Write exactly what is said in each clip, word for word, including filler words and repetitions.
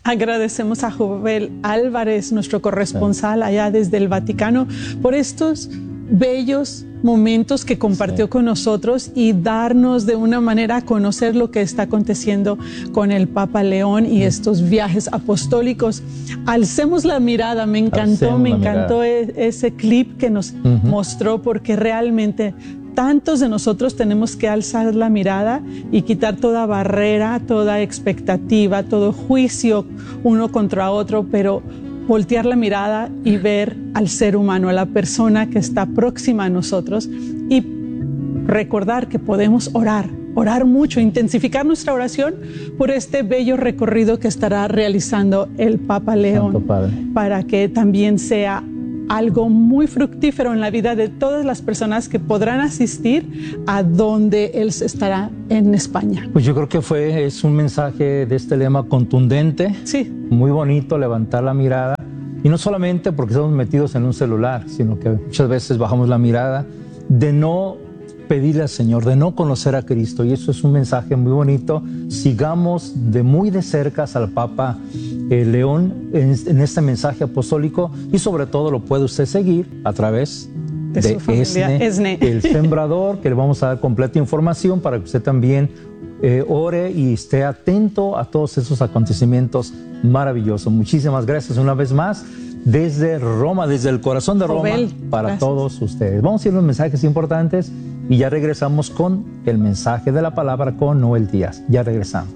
Agradecemos a Jovel Álvarez, nuestro corresponsal allá desde el Vaticano, por estos bellos momentos que compartió sí. con nosotros y darnos de una manera a conocer lo que está aconteciendo con el Papa León y estos viajes apostólicos. Alcemos la mirada, me encantó, Alcemos me encantó e- ese clip que nos uh-huh. mostró, porque realmente tantos de nosotros tenemos que alzar la mirada y quitar toda barrera, toda expectativa, todo juicio uno contra otro, pero voltear la mirada y ver al ser humano, a la persona que está próxima a nosotros, y recordar que podemos orar, orar mucho, intensificar nuestra oración por este bello recorrido que estará realizando el Papa León, para que también sea algo muy fructífero en la vida de todas las personas que podrán asistir a donde él estará en España. Pues yo creo que fue, es un mensaje de este lema contundente, sí. muy bonito, levantar la mirada, y no solamente porque estamos metidos en un celular, sino que muchas veces bajamos la mirada, de no pedirle al Señor, de no conocer a Cristo, y eso es un mensaje muy bonito. Sigamos de muy de cerca al Papa eh, León en, en este mensaje apostólico, y sobre todo lo puede usted seguir a través de, de Esne, Esne, el Sembrador, que le vamos a dar completa información para que usted también eh, ore y esté atento a todos esos acontecimientos maravillosos. Muchísimas gracias una vez más desde Roma, desde el corazón de Roma, Jovel, para gracias. Todos ustedes. Vamos a ir a los mensajes importantes y ya regresamos con el mensaje de la palabra con Noel Díaz. Ya regresamos.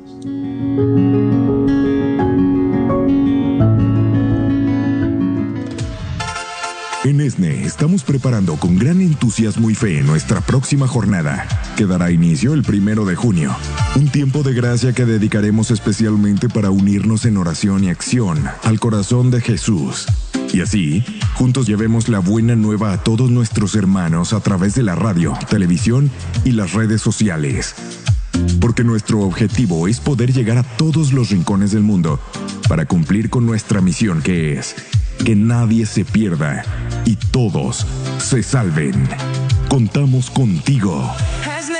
En Esne estamos preparando con gran entusiasmo y fe nuestra próxima jornada, que dará inicio el primero de junio. Un tiempo de gracia que dedicaremos especialmente para unirnos en oración y acción al corazón de Jesús. Y así, juntos llevemos la buena nueva a todos nuestros hermanos a través de la radio, televisión y las redes sociales. Porque nuestro objetivo es poder llegar a todos los rincones del mundo para cumplir con nuestra misión, que es que nadie se pierda y todos se salven. Contamos contigo.